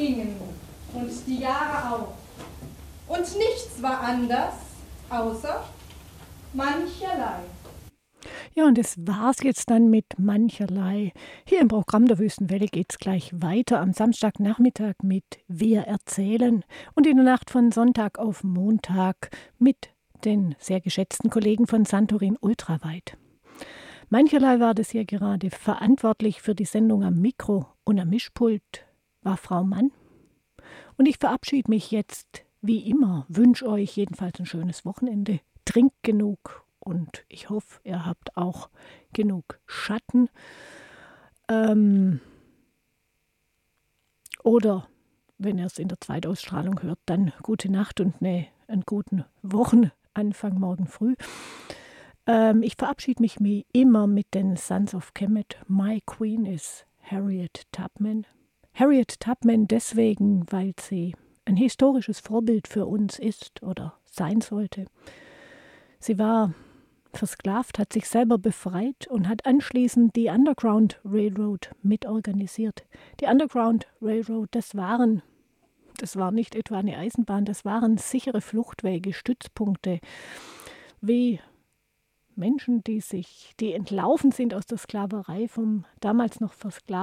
gingen und die Jahre auch. Und nichts war anders, außer mancherlei. Ja, und das war's jetzt dann mit mancherlei. Hier im Programm der Wüstenwelle geht's gleich weiter am Samstagnachmittag mit Wir erzählen und in der Nacht von Sonntag auf Montag mit den sehr geschätzten Kollegen von Santorin Ultraweit. Mancherlei war das hier gerade. Verantwortlich für die Sendung am Mikro und am Mischpult war Frau Mann. Und ich verabschiede mich jetzt wie immer, wünsche euch jedenfalls ein schönes Wochenende. Trinkt genug und ich hoffe, ihr habt auch genug Schatten. Oder wenn ihr es in der Zweitausstrahlung hört, dann gute Nacht und einen guten Wochenanfang morgen früh. Ich verabschiede mich wie immer mit den Sons of Kemet. My Queen is Harriet Tubman. Harriet Tubman deswegen, weil sie ein historisches Vorbild für uns ist oder sein sollte. Sie war versklavt, hat sich selber befreit und hat anschließend die Underground Railroad mitorganisiert. Die Underground Railroad, das war nicht etwa eine Eisenbahn, das waren sichere Fluchtwege, Stützpunkte, wie Menschen, die entlaufen sind aus der Sklaverei, vom damals noch versklavten